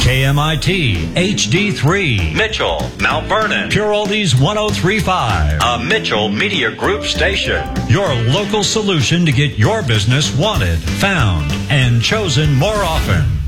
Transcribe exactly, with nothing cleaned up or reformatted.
K M I T H D three, Mitchell, Mount Vernon, Pure Oldies one oh three point five, a Mitchell Media Group station. Your local solution to get your business wanted, found, and chosen more often.